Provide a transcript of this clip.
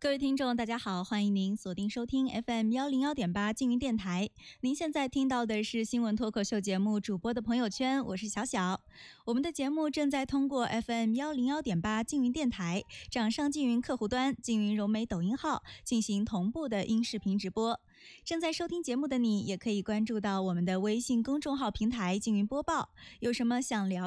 各位听众大家好，欢迎您锁定收听 FM101.8 静云电台。您现在听到的是新闻脱口秀节目主播的朋友圈，我是小小。我们的节目正在通过 FM101.8 静云电台、掌上静云客户端、静云柔美抖音号进行同步的音视频直播。正在收听节目的你也可以关注到我们的微信公众号平台静云播报，有什么想聊